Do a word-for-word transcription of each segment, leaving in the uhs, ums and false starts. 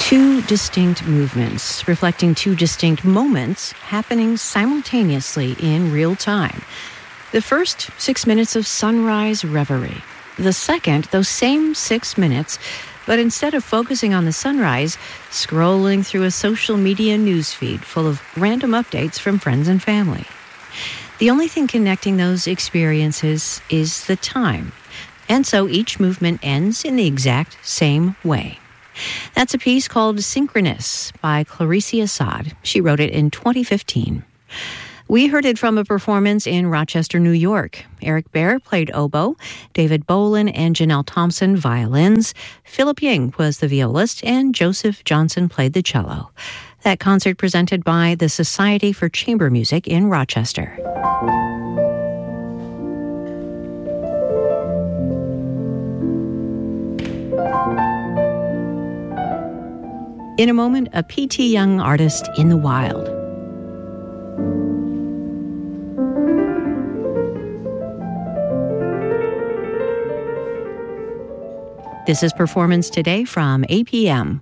Two distinct movements, reflecting two distinct moments happening simultaneously in real time. The first, six minutes of sunrise reverie. The second, those same six minutes, but instead of focusing on the sunrise, scrolling through a social media newsfeed full of random updates from friends and family. The only thing connecting those experiences is the time. And so each movement ends in the exact same way. That's a piece called Synchronous by Clarice Assad. She wrote it in twenty fifteen. We heard it from a performance in Rochester, New York. Eric Baer played oboe, David Bolin and Janelle Thompson violins, Philip Ying was the violist, and Joseph Johnson played the cello. That concert presented by the Society for Chamber Music in Rochester. In a moment, a P T Young artist in the wild. This is Performance Today from A P M.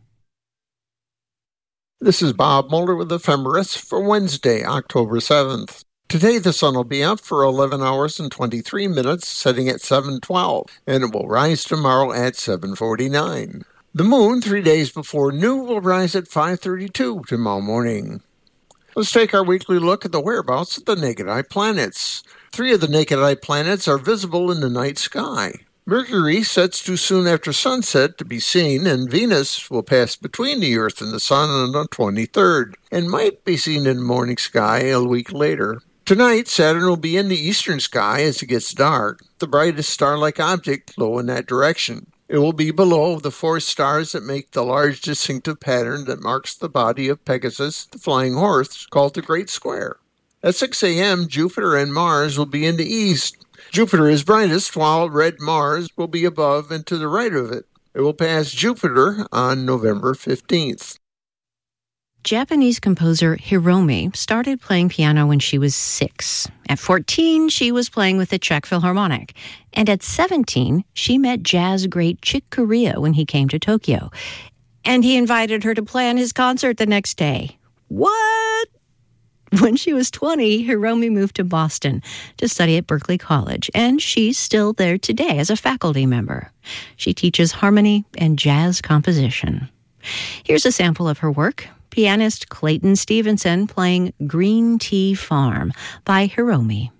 This is Bob Mulder with Ephemeris for Wednesday, October seventh. Today the sun will be up for eleven hours and twenty-three minutes, setting at seven twelve, and it will rise tomorrow at seven forty-nine. The moon, three days before noon, will rise at five thirty-two tomorrow morning. Let's take our weekly look at the whereabouts of the naked eye planets. Three of the naked eye planets are visible in the night sky. Mercury sets too soon after sunset to be seen, and Venus will pass between the Earth and the Sun on the twenty-third, and might be seen in the morning sky a week later. Tonight, Saturn will be in the eastern sky as it gets dark, the brightest star-like object low in that direction. It will be below the four stars that make the large distinctive pattern that marks the body of Pegasus, the flying horse, called the Great Square. At six a.m., Jupiter and Mars will be in the east. Jupiter is brightest, while red Mars will be above and to the right of it. It will pass Jupiter on November fifteenth. Japanese composer Hiromi started playing piano when she was six. At fourteen, she was playing with the Czech Philharmonic. And at seventeen, she met jazz great Chick Corea when he came to Tokyo. And he invited her to play on his concert the next day. What? When she was twenty, Hiromi moved to Boston to study at Berklee College, and she's still there today as a faculty member. She teaches harmony and jazz composition. Here's a sample of her work. Pianist Clayton Stevenson playing Green Tea Farm by Hiromi.